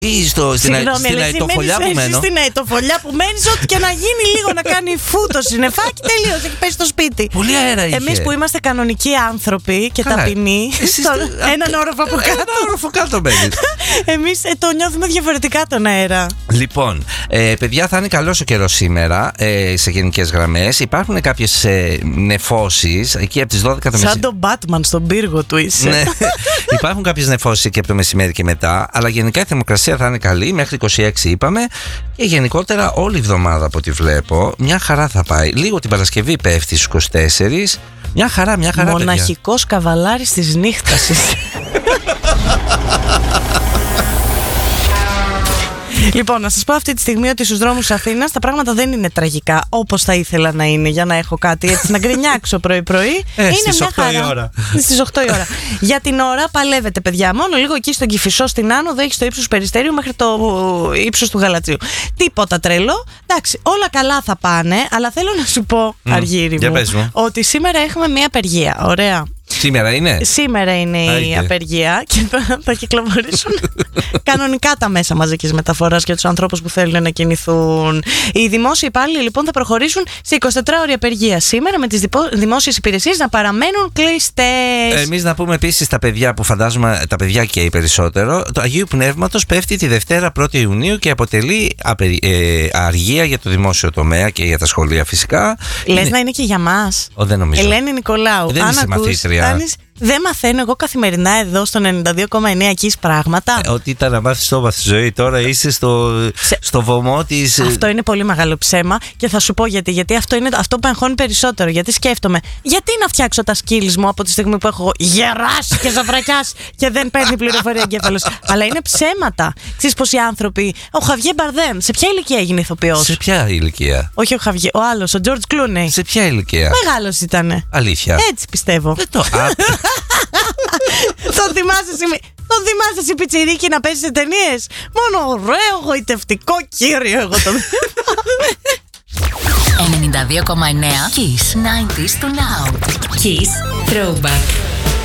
Ή στην αετοφολιά που μένω. Στην αετοφολιά που μένεις, ό,τι και να γίνει λίγο να κάνει φούτωση, νεφάκι, τελείως, έχει πέσει στο σπίτι. Πολύ αέρα είχε. Εμείς που είμαστε κανονικοί άνθρωποι και ταπεινοί, έναν όροφο από κάτω. Έναν όροφο κάτω μένεις. Εμείς το νιώθουμε διαφορετικά τον αέρα. Λοιπόν, παιδιά, θα είναι καλός ο καιρός σήμερα σε γενικές γραμμές. Υπάρχουν κάποιες νεφώσεις εκεί από τις 12 το μεσημέρι. Σαν τον Batman στον πύργο του είσαι. Ναι. Υπάρχουν κάποιες νεφώσεις εκεί από το μεσημέρι και μετά, αλλά γενικά η θερμοκρασία θα είναι καλή, μέχρι 26 είπαμε, και γενικότερα όλη η εβδομάδα από ό,τι βλέπω μια χαρά θα πάει. Λίγο την Παρασκευή πέφτει στους 24. Μια χαρά, μοναχικός καβαλάρης της νύχτας. Λοιπόν, να σας πω αυτή τη στιγμή ότι στους δρόμους της Αθήνας τα πράγματα δεν είναι τραγικά όπως θα ήθελα να είναι, για να έχω κάτι έτσι να γκρινιάξω πρωί-πρωί. Είναι στις μια 8 χαρά. η ώρα. Στις 8 η ώρα. Για την ώρα παλεύετε, παιδιά. Μόνο λίγο εκεί στον Κηφισό, στην Άνοδο, έχει το ύψος Περιστέριου μέχρι το ύψος του Γαλατσίου. Τίποτα τρελό. Εντάξει, όλα καλά θα πάνε, αλλά θέλω να σου πω, Αργύρι μου, ότι σήμερα έχουμε μια απεργία. Ωραία. Σήμερα είναι. Σήμερα είναι η απεργία και θα κυκλοφορήσουν κανονικά τα μέσα μαζικής μεταφοράς για τους ανθρώπους που θέλουν να κινηθούν. Οι δημόσιοι υπάλληλοι λοιπόν θα προχωρήσουν σε 24ωρη απεργία σήμερα, με τις δημόσιες υπηρεσίες να παραμένουν κλειστές. Εμείς να πούμε επίσης τα παιδιά που φαντάζομαι, τα παιδιά και οι περισσότερο, το Αγίου Πνεύματος πέφτει τη Δευτέρα 1η Ιουνίου και αποτελεί αργία για το δημόσιο τομέα και για τα σχολεία φυσικά. Λες να είναι και για μας? Δεν νομίζω. Ελένη Νικολάου. Δεν είσαι μαθήτρια. Δεν μαθαίνω εγώ καθημερινά εδώ στο 92,9 εκεί πράγματα. Ότι ήταν να μάθεις το στη ζωή, τώρα είσαι στο βωμό της. Αυτό είναι πολύ μεγάλο ψέμα και θα σου πω γιατί. Γιατί αυτό είναι αυτό που αγχώνει περισσότερο. Γιατί σκέφτομαι, γιατί να φτιάξω τα skills μου από τη στιγμή που έχω γεράσει και ζαβρακιάσει και δεν παίρνει πληροφορία εγκέφαλος. Αλλά είναι ψέματα. Ξέρεις πως οι άνθρωποι. Ο Χαβιέ Μπαρδέμ, σε ποια ηλικία έγινε ηθοποιός? Σε ποια ηλικία? Όχι ο Χαβιέ, ο άλλος, ο Τζορτζ Κλούνεϊ. Σε ποια ηλικία? Μεγάλος ήτανε. Αλήθεια? Έτσι πιστεύω. Τον θυμάσαι εσύ πιτσιρίκι να παίζει σε ταινίες? Μόνο ωραίο, γοητευτικό κύριο εγώ το 92,9 Kiss 90s to now. Kiss Throwback.